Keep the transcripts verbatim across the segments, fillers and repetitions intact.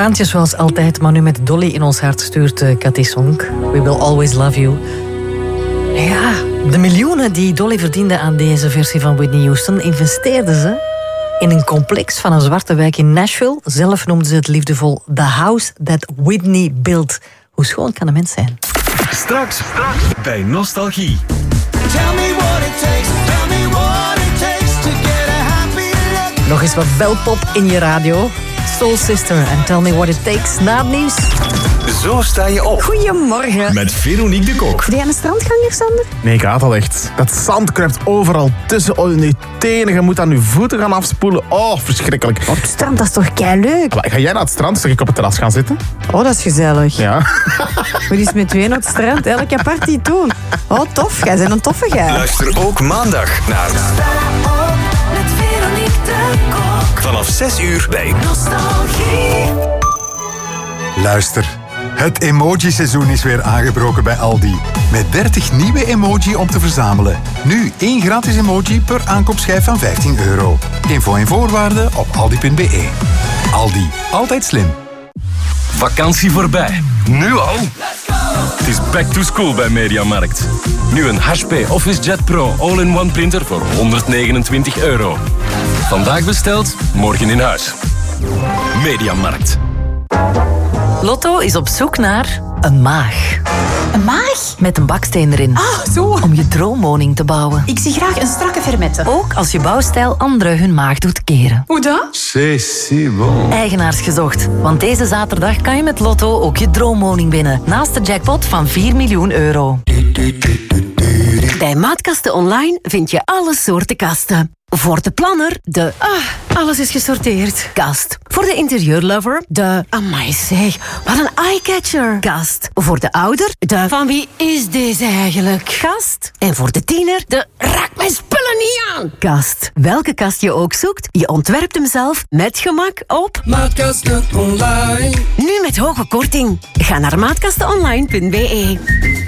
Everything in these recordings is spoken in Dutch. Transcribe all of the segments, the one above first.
Traantjes zoals altijd, maar nu met Dolly in ons hart stuurt uh, Cathy Sonk. We will always love you. Ja, de miljoenen die Dolly verdiende aan deze versie van Whitney Houston investeerden ze in een complex van een zwarte wijk in Nashville. Zelf noemde ze het liefdevol The House That Whitney Built. Hoe schoon kan een mens zijn? Straks, straks bij Nostalgie. Tell me what it takes, tell me what it takes to get a happy look. Nog eens wat belpop in je radio. Soul Sister en Tell Me What It Takes na het nieuws. Zo sta je op. Goedemorgen. Met Veronique de Kok. Ben jij een strandganger, Sander? Nee, ik haat al echt. Dat zand kruipt overal tussen oh, je tenen. Je moet aan je voeten gaan afspoelen. Oh, verschrikkelijk. Op het strand, dat is toch keileuk? Maar ga jij naar het strand? Zeg ik op het terras gaan zitten? Oh, dat is gezellig. Ja. We is met tweeën op het strand, elke party doen. Oh, tof. Jij bent een toffe guy. Luister ook maandag naar Met Veronique de Kok. vanaf zes uur bij Nostalgie. Luister, het emoji-seizoen is weer aangebroken bij Aldi. Met dertig nieuwe emoji om te verzamelen. Nu één gratis emoji per aankoopschijf van vijftien euro. Info en voorwaarden op aldi punt be. Aldi, altijd slim. Vakantie voorbij. Nu al? Het is back to school bij Mediamarkt. Nu een H P OfficeJet Pro all-in-one printer voor honderdnegenentwintig euro. Vandaag besteld, morgen in huis. Mediamarkt. Lotto is op zoek naar een maag. Een maag? Met een baksteen erin. Ah, zo. Om je droomwoning te bouwen. Ik zie graag een strakke fermette. Ook als je bouwstijl anderen hun maag doet keren. Hoe dat? C'est si bon. Eigenaars gezocht. Want deze zaterdag kan je met Lotto ook je droomwoning winnen. Naast de jackpot van vier miljoen euro. Bij Maatkasten Online vind je alle soorten kasten. Voor de planner, de... Ah, alles is gesorteerd. Kast. Voor de interieurlover, de... Amai zeg, wat een eyecatcher. Kast. Voor de ouder, de... Van wie is deze eigenlijk? Kast. En voor de tiener, de... Raak mijn spullen niet aan. Kast. Welke kast je ook zoekt, je ontwerpt hem zelf met gemak op... Maatkasten online. Nu met hoge korting. Ga naar maatkastenonline punt be.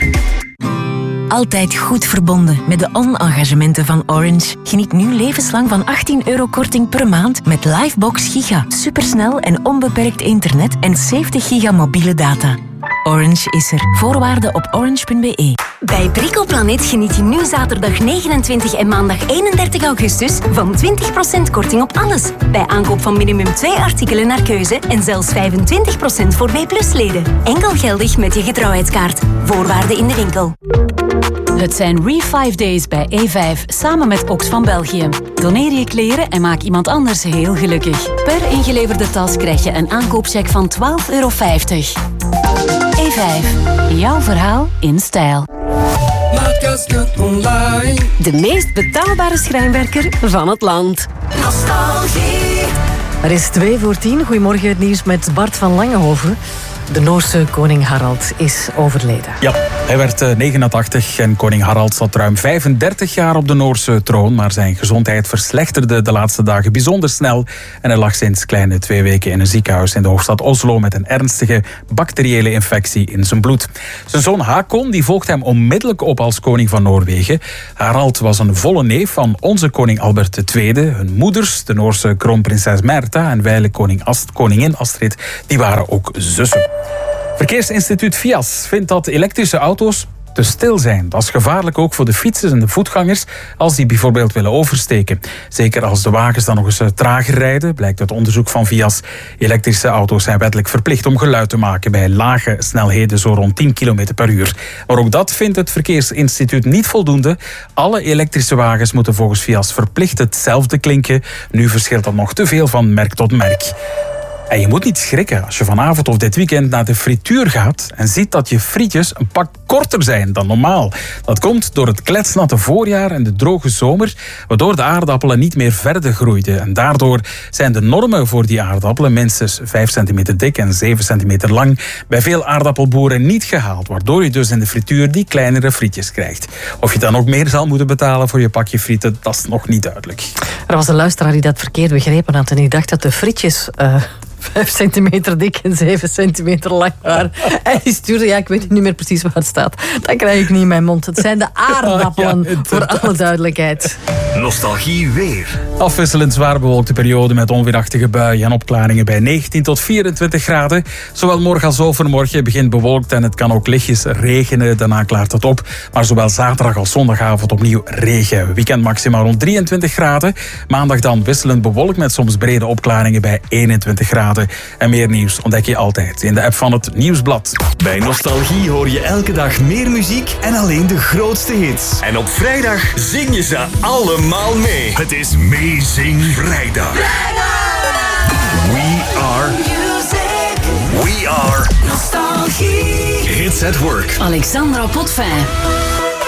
Altijd goed verbonden met de on-engagementen van Orange. Geniet nu levenslang van achttien euro korting per maand met Livebox Giga. Supersnel en onbeperkt internet en zeventig giga mobiele data. Orange is er. Voorwaarden op orange punt be. Bij Bricoplanet geniet je nu zaterdag negenentwintig en maandag eenendertig augustus van twintig procent korting op alles. Bij aankoop van minimum twee artikelen naar keuze en zelfs vijfentwintig procent voor B plus leden. Enkel geldig met je getrouwheidskaart. Voorwaarden in de winkel. Het zijn Re vijf Days bij E vijf, samen met Oxfam België. Doneer je kleren en maak iemand anders heel gelukkig. Per ingeleverde tas krijg je een aankoopcheck van twaalf euro vijftig. E vijf, jouw verhaal in stijl. Maatkasten online. De meest betaalbare schrijnwerker van het land. Nostalgie. Er is twee voor tien. Goedemorgen, het nieuws met Bart van Langenhoven. De Noorse koning Harald is overleden. Ja, hij werd negenentachtig en koning Harald zat ruim vijfendertig jaar op de Noorse troon. Maar zijn gezondheid verslechterde de laatste dagen bijzonder snel. En hij lag sinds kleine twee weken in een ziekenhuis in de hoofdstad Oslo met een ernstige bacteriële infectie in zijn bloed. Zijn zoon Hakon die volgde hem onmiddellijk op als koning van Noorwegen. Harald was een volle neef van onze koning Albert de Tweede. Hun moeders, de Noorse kroonprinses Märtha en wijle koning Ast, koningin Astrid, die waren ook zussen. Verkeersinstituut V I A S vindt dat elektrische auto's te stil zijn. Dat is gevaarlijk ook voor de fietsers en de voetgangers als die bijvoorbeeld willen oversteken. Zeker als de wagens dan nog eens trager rijden, blijkt uit onderzoek van V I A S. Elektrische auto's zijn wettelijk verplicht om geluid te maken bij lage snelheden, zo rond tien kilometer per uur. Maar ook dat vindt het Verkeersinstituut niet voldoende. Alle elektrische wagens moeten volgens V I A S verplicht hetzelfde klinken. Nu verschilt dat nog te veel van merk tot merk. En je moet niet schrikken als je vanavond of dit weekend naar de frituur gaat en ziet dat je frietjes een pak korter zijn dan normaal. Dat komt door het kletsnatte voorjaar en de droge zomer, waardoor de aardappelen niet meer verder groeiden. En daardoor zijn de normen voor die aardappelen minstens vijf centimeter dik en zeven centimeter lang bij veel aardappelboeren niet gehaald, waardoor je dus in de frituur die kleinere frietjes krijgt. Of je dan ook meer zal moeten betalen voor je pakje frieten, dat is nog niet duidelijk. Er was een luisteraar die dat verkeerd begrepen had en die dacht dat de frietjes Uh... vijf centimeter dik en zeven centimeter lang waren. En die stuurde, ja, ik weet niet meer precies waar het staat. Dat krijg ik niet in mijn mond. Het zijn de aardappelen, Ja, voor alle duidelijkheid. Nostalgie weer. Afwisselend zwaar bewolkte periode met onweerachtige buien en opklaringen bij negentien tot vierentwintig graden. Zowel morgen als overmorgen begint bewolkt en het kan ook lichtjes regenen. Daarna klaart het op. Maar zowel zaterdag als zondagavond opnieuw regen. Weekend maximaal rond drieëntwintig graden. Maandag dan wisselend bewolkt met soms brede opklaringen bij eenentwintig graden. En meer nieuws ontdek je altijd in de app van het Nieuwsblad. Bij Nostalgie hoor je elke dag meer muziek en alleen de grootste hits. En op vrijdag zing je ze allemaal mee. Het is Meezing Vrijdag. We are... We are... Nostalgie. Hits at Work. Alexandra Potvin.